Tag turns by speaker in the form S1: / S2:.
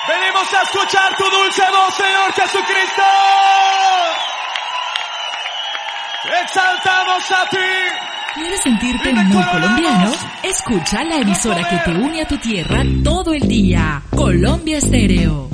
S1: Venimos a escuchar tu dulce voz, Señor Jesucristo. Exaltamos a ti.
S2: ¿Quieres sentirte muy colombiano? Escucha la emisora que te une a tu tierra todo el día. Colombia Estéreo.